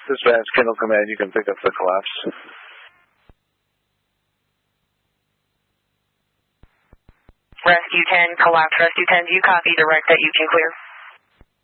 Dispatch, Kendall Command, you can pick up the collapse. Rescue 10, collapse. Rescue 10, do you copy? Direct that you can clear.